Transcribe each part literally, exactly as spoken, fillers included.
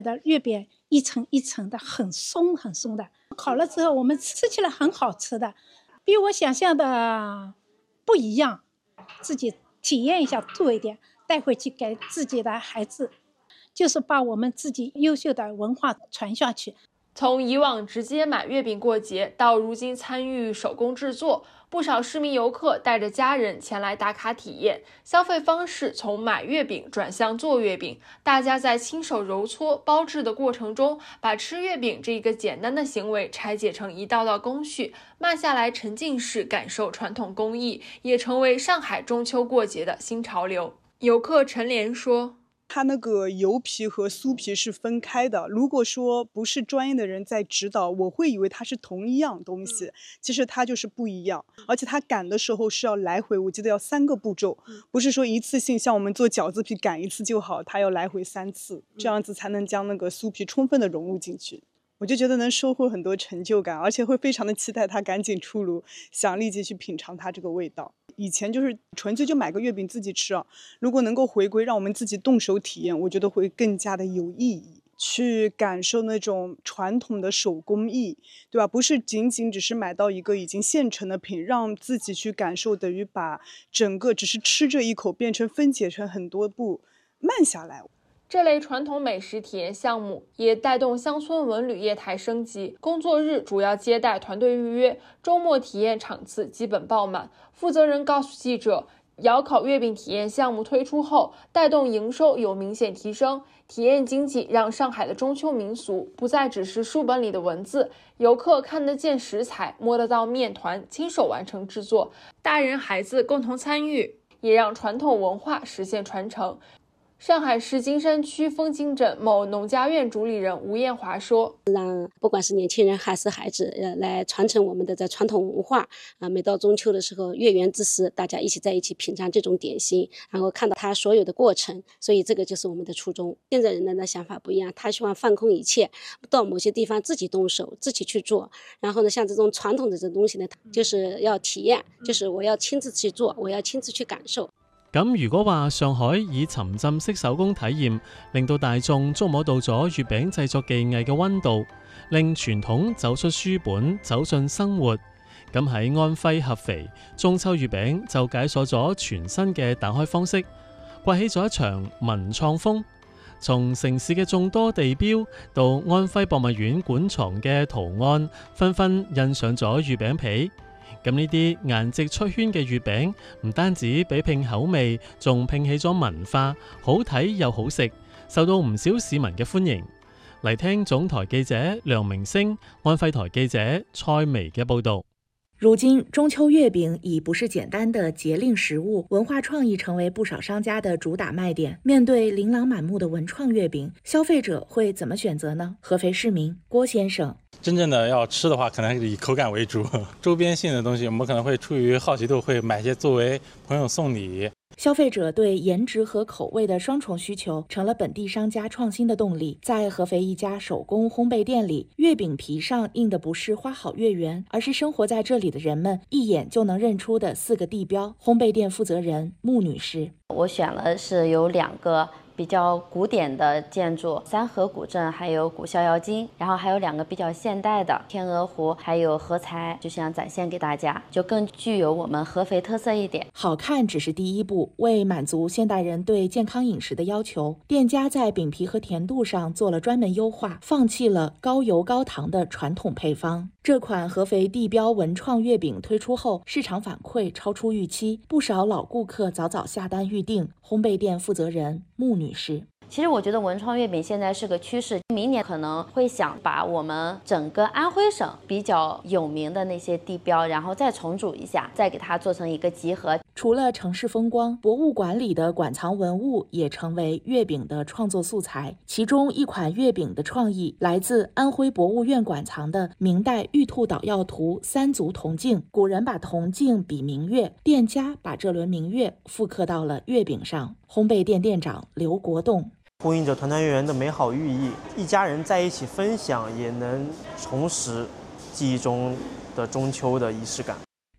的月饼一层一层的，很松很松的，烤了之后我们吃起来很好吃的，比我想象的不一样。自己体验一下做一点，带回去给自己的孩子，就是把我们自己优秀的文化传下去。 从以往直接买月饼过节，到如今参与手工制作，不少市民游客带着家人前来打卡体验。消费方式从买月饼转向做月饼，大家在亲手揉搓包制的过程中，把吃月饼这一个简单的行为拆解成一道道工序，慢下来沉浸式感受传统工艺，也成为上海中秋过节的新潮流。游客陈莲说， 它那个油皮和酥皮是分开的，如果说不是专业的人在指导，我会以为它是同一样东西，其实它就是不一样。而且它擀的时候是要来回，我记得要三个步骤，不是说一次性像我们做饺子皮擀一次就好，它要来回三次，这样子才能将那个酥皮充分的融入进去。我就觉得能收获很多成就感，而且会非常的期待它赶紧出炉，想立即去品尝它这个味道。以前就是纯粹就买个月饼自己吃啊，如果能够回归让我们自己动手体验，我觉得会更加的有意义，去感受那种传统的手工艺，对吧？不是仅仅只是买到一个已经现成的品，让自己去感受，等于把整个只是吃这一口变成分解成很多步，慢下来。 这类传统美食体验项目也带动乡村文旅业态升级，工作日主要接待团队预约，周末体验场次基本爆满。负责人告诉记者，窑烤月饼体验项目推出后，带动营收有明显提升。体验经济让上海的中秋民俗不再只是书本里的文字，游客看得见食材，摸得到面团，亲手完成制作，大人孩子共同参与，也让传统文化实现传承。上海市金山区枫泾镇某农家院主理人吴艳华说， 让不管是年轻人还是孩子呃来传承我们的这传统文化啊，每到中秋的时候，月圆之时，大家一起在一起品尝这种点心，然后看到它所有的过程，所以这个就是我们的初衷。现在人的想法不一样，他希望放空一切，到某些地方自己动手，自己去做。然后呢，像这种传统的这东西呢，就是要體驗，就是我要親自去做，我要親自去感受。 咁如果話上海以沉浸式手工體驗，令到大眾觸摸到咗月餅製作技藝嘅溫度，令傳統走出書本，走進生活，咁喺安徽合肥，中秋月餅就解鎖咗全新嘅打開方式，刮起咗一場文創風。從城市嘅眾多地標到安徽博物院館藏嘅圖案，紛紛印上咗月餅皮。咁呢啲顏值出圈嘅月餅，唔單止比拼口味，仲拼起咗文化，好睇又好食，受到唔少市民嘅歡迎。嚟聽總台記者梁明星、安徽台記者蔡薇嘅報導。 如今，中秋月饼已不是简单的节令食物，文化创意成为不少商家的主打卖点。面对琳琅满目的文创月饼，消费者会怎么选择呢？合肥市民郭先生。 真正的要吃的话，可能还是以口感为主。周边性的东西，我们可能会出于好奇度，会买一些作为朋友送礼。 消费者对颜值和口味的双重需求，成了本地商家创新的动力。在合肥一家手工烘焙店里，月饼皮上印的不是花好月圆，而是生活在这里的人们一眼就能认出的四个地标。烘焙店负责人穆女士， 我选了是有两个比较古典的建筑，三河古镇还有古逍遥津，然后还有两个比较现代的天鹅湖还有合财，就想展现给大家，就更具有我们合肥特色一点。 好看只是第一步，为满足现代人对健康饮食的要求，店家在饼皮和甜度上做了专门优化，放弃了高油高糖的传统配方。这款合肥地标文创月饼推出后，市场反馈超出预期，不少老顾客早早下单预定。烘焙店负责人穆女士， 其实我觉得文创月饼现在是个趋势，明年可能会想把我们整个安徽省比较有名的那些地标，然后再重组一下，再给它做成一个集合。 除了城市风光，博物馆里的馆藏文物也成为月饼的创作素材。其中一款月饼的创意来自安徽博物院馆藏的明代玉兔捣药图三足铜镜。古人把铜镜比明月，店家把这轮明月复刻到了月饼上。烘焙店店长刘国栋， 呼应着团团圆圆的美好寓意，一家人在一起分享，也能重拾记忆中的中秋的仪式感。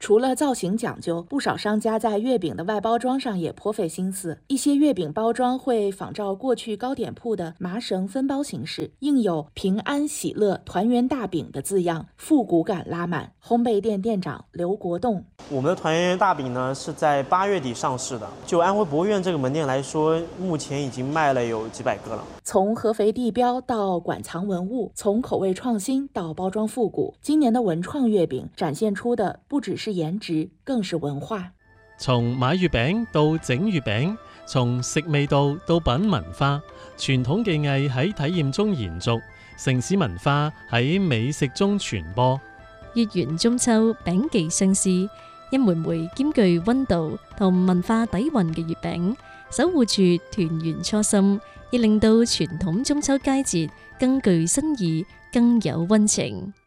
除了造型講究，不少商家在月餅的外包裝上也頗費心思。一些月餅包裝會仿照過去糕點鋪的麻繩分包形式，印有平安喜樂團圓大餅的字樣，復古感拉滿。烘焙店店長劉國棟： 我們的團圓大餅呢是在八月底上市的，就安徽博物院這個門店來說，目前已經賣了有幾百個了。 從合肥地標到館藏文物，從口味創新到包裝復古，今年的文創月餅展現出的不只是顏值，更是文化。 從買月餅到整月餅，從食味道到品文化，傳統技藝喺體驗中延續，城市文化喺美食中傳播。 月圓中秋，餅技相思，一枚枚兼具溫度同文化底蘊嘅月餅，守護住團圓初心，亦令到傳統中秋佳節更具新意，更有溫情。